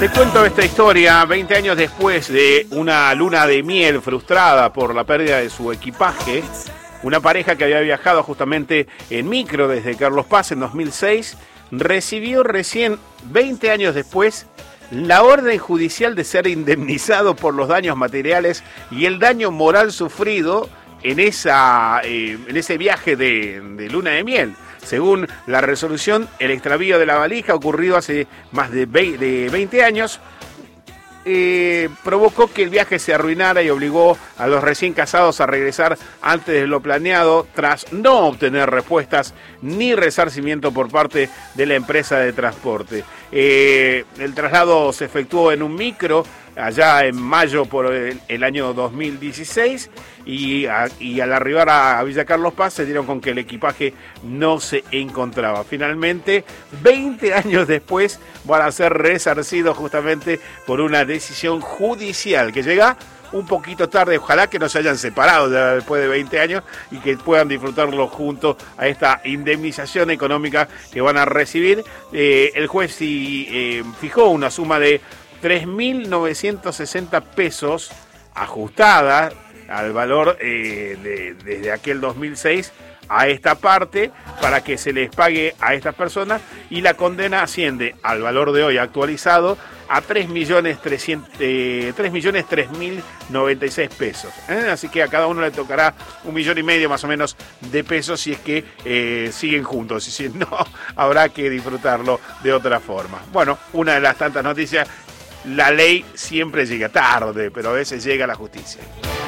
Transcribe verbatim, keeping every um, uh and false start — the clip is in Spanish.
Te cuento esta historia veinte años después de una luna de miel frustrada por la pérdida de su equipaje. Una pareja que había viajado justamente en micro desde Carlos Paz en dos mil seis recibió recién veinte años después la orden judicial de ser indemnizado por los daños materiales y el daño moral sufrido en, esa, eh, en ese viaje de, de luna de miel. Según la resolución, el extravío de la valija ocurrido hace más de veinte años eh, provocó que el viaje se arruinara y obligó a los recién casados a regresar antes de lo planeado tras no obtener respuestas ni resarcimiento por parte de la empresa de transporte. Eh, el traslado se efectuó en un micro allá en mayo por el, el año dos mil dieciséis y, a, y al arribar a, a Villa Carlos Paz se dieron con que el equipaje no se encontraba. Finalmente, veinte años después, van a ser resarcidos justamente por una decisión judicial que llega un poquito tarde. Ojalá que no se hayan separado ya después de veinte años y que puedan disfrutarlo junto a esta indemnización económica que van a recibir. Eh, el juez sí, eh, fijó una suma de tres mil novecientos sesenta pesos ajustada al valor eh, de, desde aquel dos mil seis a esta parte para que se les pague a estas personas, y la condena asciende al valor de hoy actualizado a tres millones tres mil noventa y seis pesos. ¿eh? Así que a cada uno le tocará un millón y medio más o menos de pesos si es que eh, siguen juntos, y si no, habrá que disfrutarlo de otra forma. Bueno, una de las tantas noticias. La ley siempre llega tarde, pero a veces llega la justicia.